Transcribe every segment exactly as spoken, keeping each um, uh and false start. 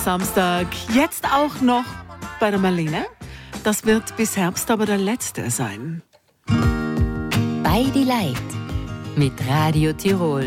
Samstag, jetzt auch noch bei der Marlene. Das wird bis Herbst aber der letzte sein. Bei die Leid mit Radio Tirol.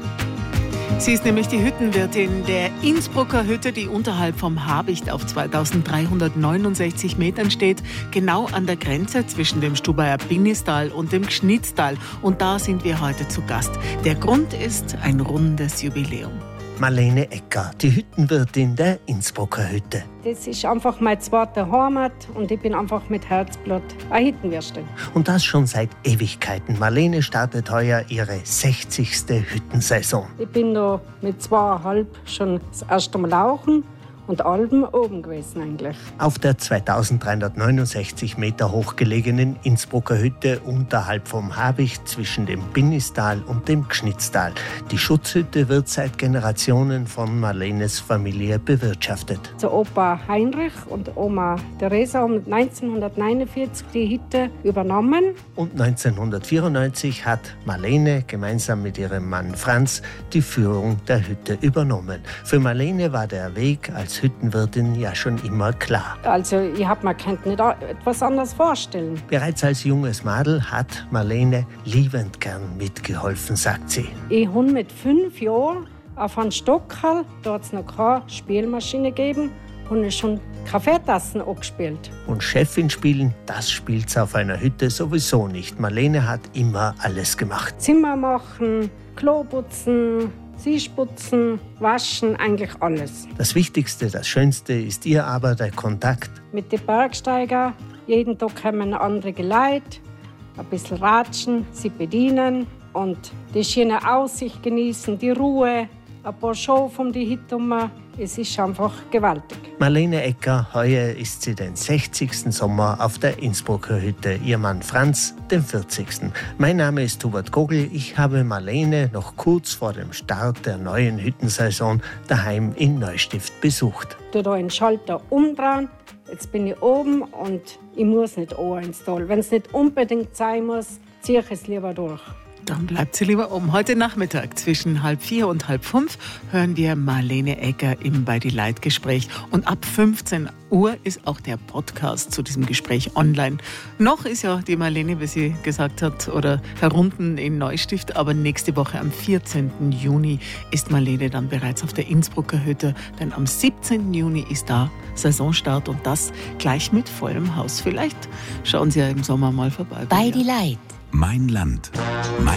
Sie ist nämlich die Hüttenwirtin der Innsbrucker Hütte, die unterhalb vom Habicht auf zweitausenddreihundertneunundsechzig Metern steht, genau an der Grenze zwischen dem Stubaier Binnistal und dem Gschnitztal. Und da sind wir heute zu Gast. Der Grund ist ein rundes Jubiläum. Marlene Ecker, die Hüttenwirtin der Innsbrucker Hütte. Das ist einfach meine zweite Heimat und ich bin einfach mit Herzblut eine Hüttenwürstin. Und das schon seit Ewigkeiten. Marlene startet heuer ihre sechzigste Hüttensaison. Ich bin da mit zweieinhalb schon das erste Mal lauchen und Alben oben gewesen eigentlich. Auf der zweitausenddreihundertneunundsechzig Meter hochgelegenen Innsbrucker Hütte unterhalb vom Habicht zwischen dem Binnistal und dem Gschnitztal. Die Schutzhütte wird seit Generationen von Marlenes Familie bewirtschaftet. Der Opa Heinrich und Oma Theresa haben neunzehnhundertneunundvierzig die Hütte übernommen. Und neunzehnhundertvierundneunzig hat Marlene gemeinsam mit ihrem Mann Franz die Führung der Hütte übernommen. Für Marlene war der Weg als Hüttenwirtin ja schon immer klar. Also ich hab mir nicht etwas anderes vorstellen. Bereits als junges Madel hat Marlene liebend gern mitgeholfen, sagt sie. Ich habe mit fünf Jahren auf einen Stockerl, da hat es noch keine Spielmaschine gegeben, und ich schon Kaffeetassen angespielt. Und Chefin spielen, das spielt's auf einer Hütte sowieso nicht. Marlene hat immer alles gemacht. Zimmer machen, Klo putzen, Tisch putzen, waschen, eigentlich alles. Das Wichtigste, das Schönste ist ihr aber der Kontakt mit den Bergsteigern. Jeden Tag kommen andere Leute, ein bisschen ratschen, sie bedienen und die schöne Aussicht genießen, die Ruhe, ein paar Show von die Hütte. Es ist einfach gewaltig. Marlene Ecker, heuer ist sie den sechzigsten Sommer auf der Innsbrucker Hütte. Ihr Mann Franz den vierzigsten Mein Name ist Hubert Kogel. Ich habe Marlene noch kurz vor dem Start der neuen Hüttensaison daheim in Neustift besucht. Ich da einen Schalter umdrehen. Jetzt bin ich oben und ich muss nicht oben ins Tal. Wenn es nicht unbedingt sein muss, ziehe ich es lieber durch. Dann bleibt sie lieber um. Heute Nachmittag zwischen halb vier und halb fünf hören wir Marlene Ecker im Bei die Leid Gespräch. Und ab fünfzehn Uhr ist auch der Podcast zu diesem Gespräch online. Noch ist ja die Marlene, wie sie gesagt hat, oder herunten in Neustift. Aber nächste Woche am vierzehnten Juni ist Marlene dann bereits auf der Innsbrucker Hütte. Denn am siebzehnten Juni ist da Saisonstart und das gleich mit vollem Haus. Vielleicht schauen Sie ja im Sommer mal vorbei. Bei die Leid. Mein Land, mein